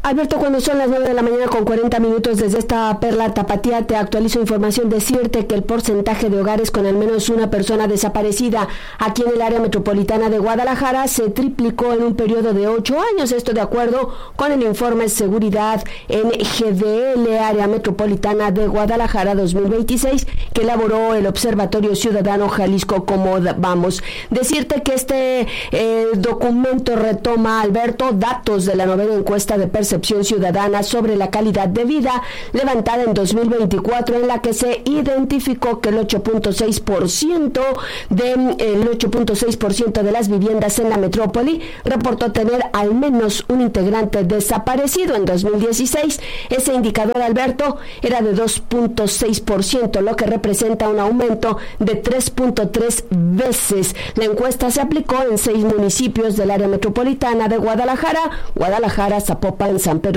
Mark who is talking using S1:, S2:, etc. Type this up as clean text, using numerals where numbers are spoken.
S1: Alberto, cuando son las 9 de la mañana con 40 minutos desde esta perla tapatía, te actualizo información. Decirte que el porcentaje de hogares con al menos una persona desaparecida aquí en el área metropolitana de Guadalajara se triplicó en un periodo de 8 años. Esto de acuerdo con el informe Seguridad en GDL, área metropolitana de Guadalajara 2026, que elaboró el Observatorio Ciudadano Jalisco Cómo Vamos. Decirte que este documento retoma, Alberto, datos de la novena encuesta de percepción ciudadana sobre la calidad de vida levantada en 2024, en la que se identificó que el 8.6% de las viviendas en la metrópoli reportó tener al menos un integrante desaparecido. En 2016, ese indicador, Alberto, era de 2.6%, lo que representa un aumento de 3.3 veces. La encuesta se aplicó en 6 municipios del área metropolitana de Guadalajara, Zapopan, San Pedro